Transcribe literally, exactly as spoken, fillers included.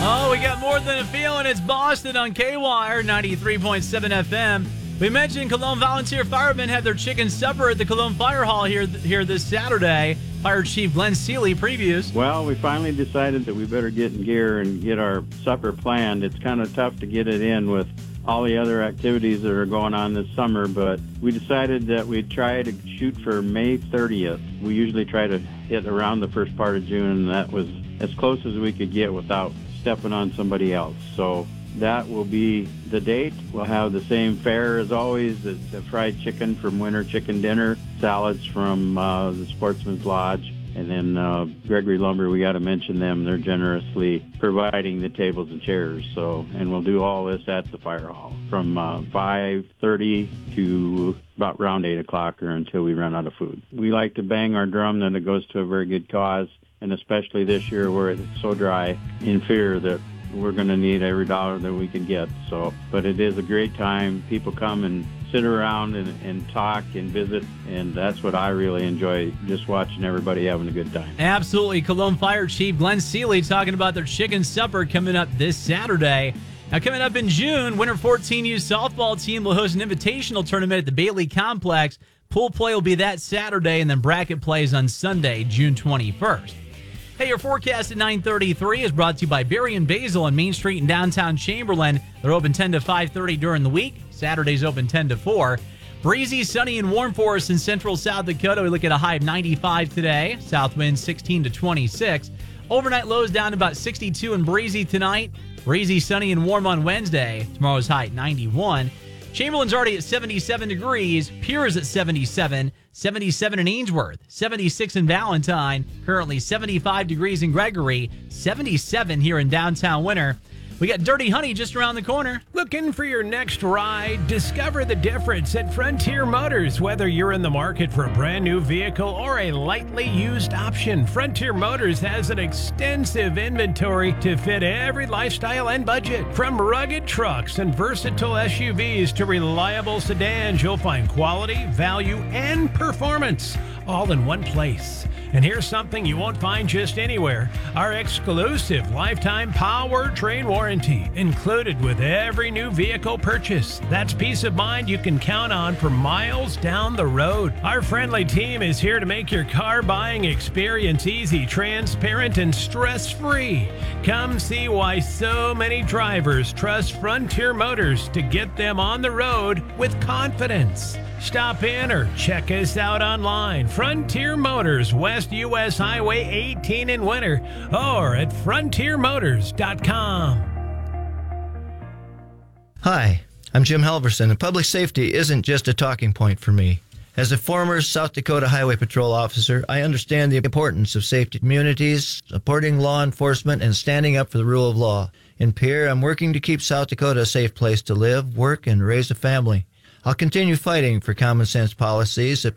Oh, we got more than a feeling. It's Boston on K-Wire, ninety-three point seven F M. We mentioned Cologne Volunteer Firemen had their chicken supper at the Cologne Fire Hall here, here this Saturday. Fire Chief Glenn Seeley previews. Well, we finally decided that we better get in gear and get our supper planned. It's kind of tough to get it in with all the other activities that are going on this summer, but we decided that we'd try to shoot for May thirtieth. We usually try to hit around the first part of June, and that was as close as we could get without stepping on somebody else. So that will be the date. We'll have the same fare as always, the, the fried chicken from Winter Chicken Dinner, salads from uh, the Sportsman's Lodge, and then uh, Gregory Lumber, we got to mention them. They're generously providing the tables and chairs. So, and we'll do all this at the fire hall from uh, five thirty to about around eight o'clock or until we run out of food. We like to bang our drum that it goes to a very good cause, and especially this year where it's so dry, in fear that we're going to need every dollar that we can get. So, but it is a great time. People come and sit around and, and talk and visit, and that's what I really enjoy, just watching everybody having a good time. Absolutely. Cologne Fire Chief Glenn Seeley talking about their chicken supper coming up this Saturday. Now, coming up in June, Winter fourteen U softball team will host an invitational tournament at the Bailey Complex. Pool play will be that Saturday, and then bracket plays on Sunday, June twenty-first. Hey, your forecast at nine thirty-three is brought to you by Berry and Basil on Main Street in downtown Chamberlain. They're open ten to five thirty during the week. Saturdays open ten to four. Breezy, sunny, and warm for us in central South Dakota. We look at a high of ninety-five today. South winds sixteen to twenty-six. Overnight lows down to about sixty-two and breezy tonight. Breezy, sunny, and warm on Wednesday. Tomorrow's high at ninety-one. Chamberlain's already at seventy-seven degrees. Pierre is at seventy-seven. seventy-seven in Ainsworth. seventy-six in Valentine. Currently seventy-five degrees in Gregory. seventy-seven here in downtown Winter. We got Dirty Honey just around the corner. Looking for your next ride? Discover the difference at Frontier Motors. Whether you're in the market for a brand new vehicle or a lightly used option, Frontier Motors has an extensive inventory to fit every lifestyle and budget. From rugged trucks and versatile S U Vs to reliable sedans, you'll find quality, value, and performance all in one place. And here's something you won't find just anywhere. Our exclusive lifetime powertrain warranty included with every new vehicle purchase. That's peace of mind you can count on for miles down the road. Our friendly team is here to make your car buying experience easy, transparent, and stress-free. Come see why so many drivers trust Frontier Motors to get them on the road with confidence. Stop in or check us out online. Frontier Motors, West U S Highway eighteen in Winter, or at frontier motors dot com. Hi, I'm Jim Halverson, and public safety isn't just a talking point for me. As a former South Dakota Highway Patrol officer, I understand the importance of safety communities, supporting law enforcement, and standing up for the rule of law. In Pierre, I'm working to keep South Dakota a safe place to live, work, and raise a family. I'll continue fighting for common sense policies that